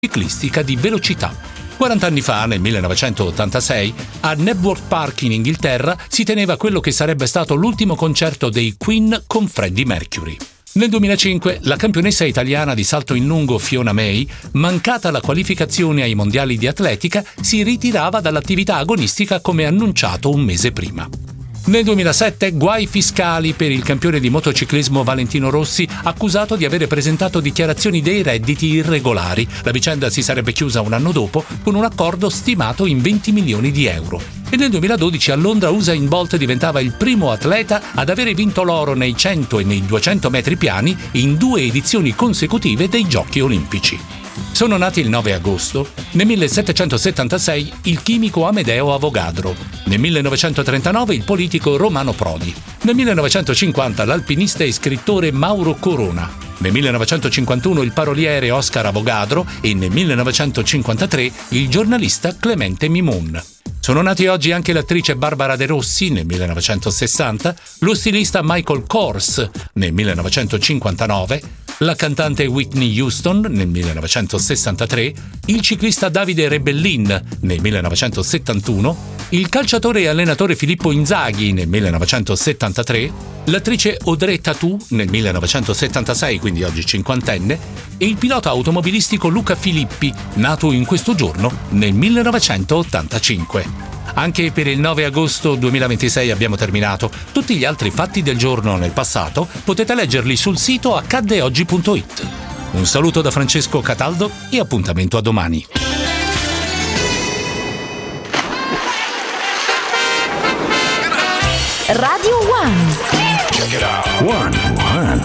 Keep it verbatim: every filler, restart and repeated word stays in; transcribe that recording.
ciclistica di velocità. quaranta anni fa, nel millenovecentottantasei, a Knebworth Park in Inghilterra si teneva quello che sarebbe stato l'ultimo concerto dei Queen con Freddie Mercury. Nel duemilacinque la campionessa italiana di salto in lungo Fiona May, mancata la qualificazione ai mondiali di atletica, si ritirava dall'attività agonistica come annunciato un mese prima. Nel duemilasette guai fiscali per il campione di motociclismo Valentino Rossi, accusato di avere presentato dichiarazioni dei redditi irregolari. La vicenda si sarebbe chiusa un anno dopo con un accordo stimato in venti milioni di euro. E nel duemiladodici a Londra Usain Bolt diventava il primo atleta ad avere vinto l'oro nei cento e nei duecento metri piani in due edizioni consecutive dei Giochi Olimpici. Sono nati il nove agosto, nel millesettecentosettantasei il chimico Amedeo Avogadro, nel millenovecentotrentanove il politico Romano Prodi, nel millenovecentocinquanta l'alpinista e scrittore Mauro Corona, nel millenovecentocinquantuno il paroliere Oscar Avogadro e nel millenovecentocinquantatré il giornalista Clemente Mimon. Sono nati oggi anche l'attrice Barbara De Rossi nel millenovecentosessanta, lo stilista Michael Kors nel millenovecentocinquantanove, la cantante Whitney Houston nel millenovecentosessantatré, il ciclista Davide Rebellin nel millenovecentosettantuno, il calciatore e allenatore Filippo Inzaghi nel millenovecentosettantatré, l'attrice Audrey Tautou nel millenovecentosettantasei, quindi oggi cinquantenne, e il pilota automobilistico Luca Filippi, nato in questo giorno nel millenovecentottantacinque. Anche per il nove agosto duemilaventisei abbiamo terminato. Tutti gli altri fatti del giorno nel passato potete leggerli sul sito accadde oggi punto it. Un saluto da Francesco Cataldo e appuntamento a domani. Radio One. Check it out. One, one.